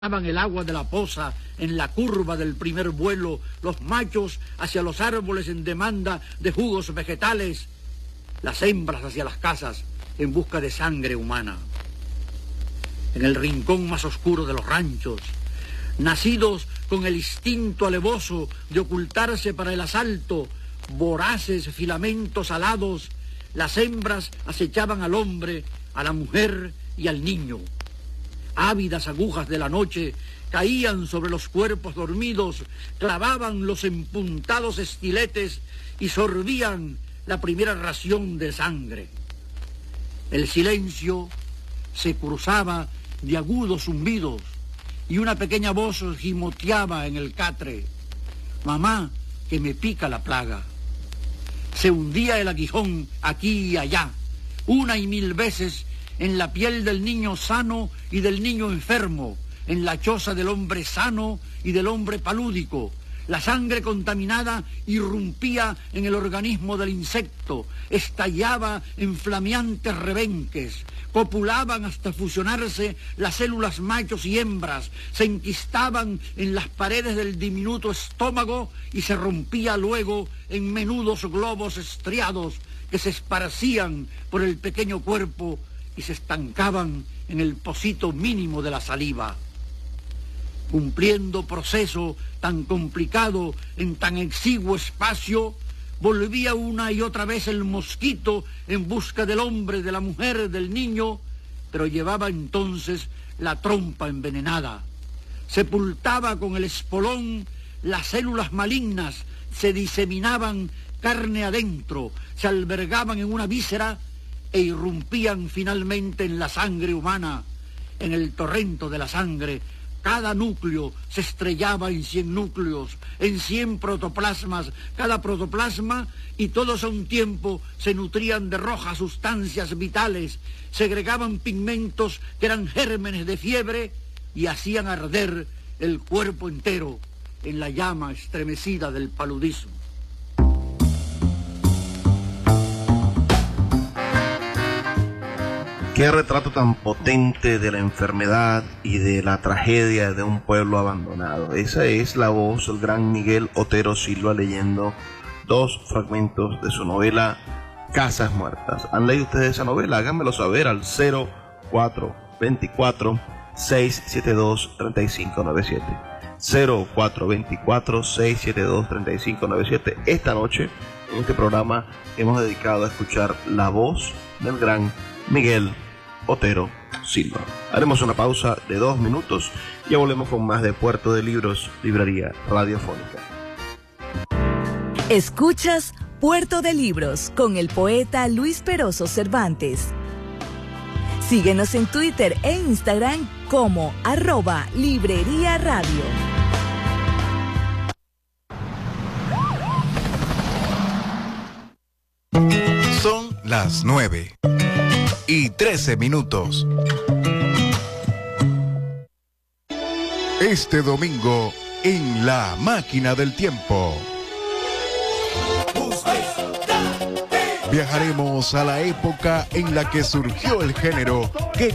el agua de la poza en la curva del primer vuelo, los machos hacia los árboles en demanda de jugos vegetales, las hembras hacia las casas en busca de sangre humana. En el rincón más oscuro de los ranchos, nacidos con el instinto alevoso de ocultarse para el asalto, voraces filamentos alados, las hembras acechaban al hombre, a la mujer y al niño. Ávidas agujas de la noche caían sobre los cuerpos dormidos, clavaban los empuntados estiletes y sorbían la primera ración de sangre. El silencio se cruzaba de agudos zumbidos y una pequeña voz gimoteaba en el catre: «Mamá, que me pica la plaga». Se hundía el aguijón aquí y allá, una y mil veces, en la piel del niño sano y del niño enfermo, en la choza del hombre sano y del hombre palúdico. La sangre contaminada irrumpía en el organismo del insecto, estallaba en flameantes rebenques, copulaban hasta fusionarse las células machos y hembras, se enquistaban en las paredes del diminuto estómago y se rompía luego en menudos globos estriados que se esparcían por el pequeño cuerpo y se estancaban en el pocito mínimo de la saliva. Cumpliendo proceso tan complicado en tan exiguo espacio, volvía una y otra vez el mosquito en busca del hombre, de la mujer, del niño, pero llevaba entonces la trompa envenenada. Sepultaba con el espolón las células malignas, se diseminaban carne adentro, se albergaban en una víscera e irrumpían finalmente en la sangre humana. En el torrento de la sangre, cada núcleo se estrellaba en 100 núcleos, en 100 protoplasmas, cada protoplasma, y todos a un tiempo se nutrían de rojas sustancias vitales, segregaban pigmentos que eran gérmenes de fiebre y hacían arder el cuerpo entero en la llama estremecida del paludismo. Qué retrato tan potente de la enfermedad y de la tragedia de un pueblo abandonado. Esa es la voz del gran Miguel Otero Silva leyendo dos fragmentos de su novela Casas Muertas. ¿Han leído ustedes esa novela? Háganmelo saber al 0424-672-3597. 0424-672-3597. Esta noche, en este programa, hemos dedicado a escuchar la voz del gran Miguel Otero Silva. Haremos una pausa de 2 minutos y ya volvemos con más de Puerto de Libros, Librería Radiofónica. Escuchas Puerto de Libros con el poeta Luis Peroso Cervantes. Síguenos en Twitter e Instagram como @Librería Radio. Son las 9:13. Este domingo en La Máquina del Tiempo viajaremos a la época en la que surgió el género que